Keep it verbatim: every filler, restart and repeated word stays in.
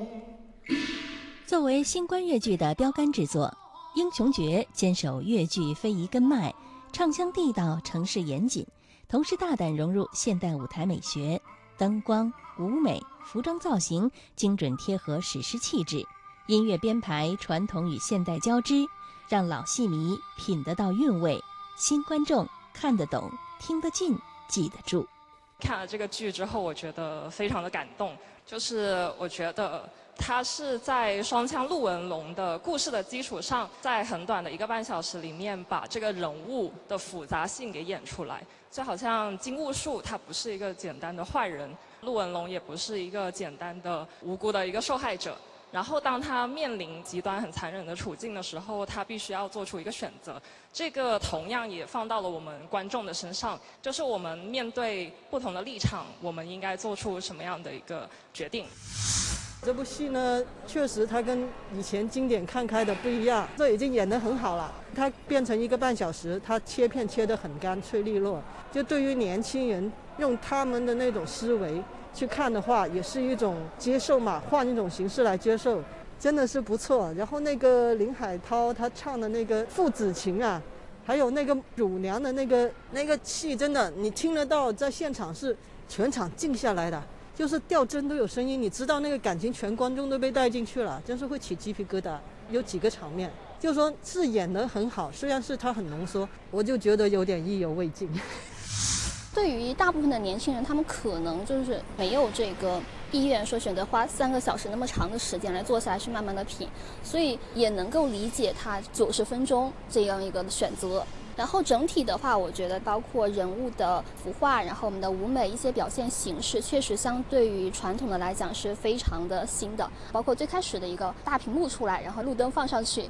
作为新冠越剧的标杆制作，《英雄诀》坚守越剧非遗根脉，唱腔地道，程式严谨，同时大胆融入现代舞台美学，灯光、舞美、服装造型精准贴合史诗气质，音乐编排传统与现代交织，让老戏迷品得到韵味，新观众看得懂、听得进、记得住。 看了这个剧之后，我觉得非常的感动，就是我觉得它是在双枪陆文龙的故事的基础上，在很短的一个半小时里面，把这个人物的复杂性给演出来。就好像金兀术他不是一个简单的坏人，陆文龙也不是一个简单的无辜的一个受害者。然后当他面临极端很残忍的处境的时候，他必须要做出一个选择。这个同样也放到了我们观众的身上，就是我们面对不同的立场，我们应该做出什么样的一个决定。 这部戏呢，确实它跟以前经典看开的不一样，这已经演得很好了。它变成一个半小时，它切片切得很干脆利落，就对于年轻人用他们的那种思维去看的话，也是一种接受嘛，换一种形式来接受，真的是不错。然后那个林海涛他唱的那个父子情啊，还有那个乳娘的那个那个戏，真的你听得到，在现场是全场静下来的，就是吊针都有声音，你知道那个感情全观众都被带进去了，真是会起鸡皮疙瘩。有几个场面就说是演得很好，虽然是他很浓缩，我就觉得有点意犹未尽。 对于大部分的年轻人，他们可能就是没有这个意愿说选择花三个小时那么长的时间来坐下来去慢慢的品，所以也能够理解他九十分钟这样一个选择。然后整体的话，我觉得包括人物的服化，然后我们的舞美一些表现形式，确实相对于传统的来讲是非常的新的。包括最开始的一个大屏幕出来，然后路灯放上去，